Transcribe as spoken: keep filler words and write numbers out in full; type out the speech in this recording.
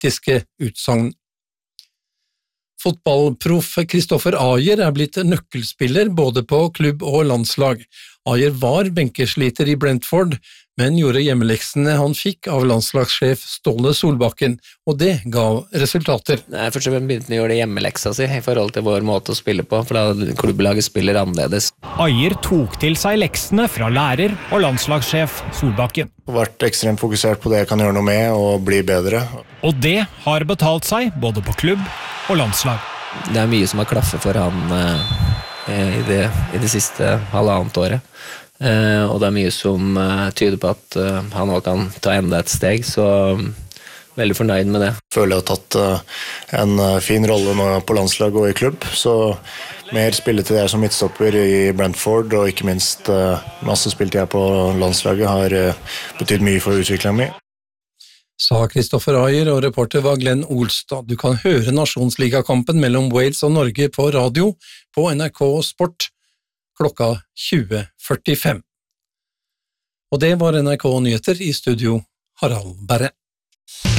kritiske utsagn. Fotballproff Kristoffer Ajer er blitt nøkkelspiller både på klubb og landslag. Ajer var benkesliter i Brentford, men gjorde hjemmeleksene han fikk av landslagssjef Ståle Solbakken, og det gav resultater. Jeg først begynte å gjøre det hjemmeleksa si i forhold til vår måte å spille på, for da klubblaget spiller annerledes. Ajer tok til seg leksene fra lærer og landslagssjef Solbakken. Jeg har vært ekstremt fokusert på det jeg kan gjøre noe med og bli bedre. Og det har betalt seg både på klubb og landslag. Det er mye som har klaffet for han eh, i, det, i det siste halvannet året. Eh, og det er mye som eh, tyder på at eh, han også kan ta enda et steg, så um, veldig fornøyd med det. Jeg føler jeg har tatt uh, en uh, fin rolle nå på landslag og i klubb, så mer spilletid jeg som midtstopper i Brentford, og ikke minst uh, masse spilte jeg på landslaget, har uh, betydd mye for utviklingen min. Sa Kristoffer Ajer, og reporter var Glenn Olstad. Du kan høre nasjonsligakampen mellom Wales og Norge på radio på N R K Sport klokka tjue førtifem. Og det var N R K Nyheter, i studio Harald Berre.